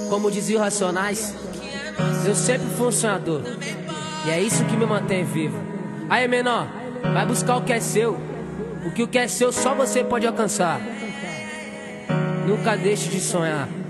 Como dizia o Racionais, eu sempre fui um sonhador, e é isso que me mantém vivo. Aí, menor, vai buscar o que é seu. O que é seu só você pode alcançar. Nunca deixe de sonhar.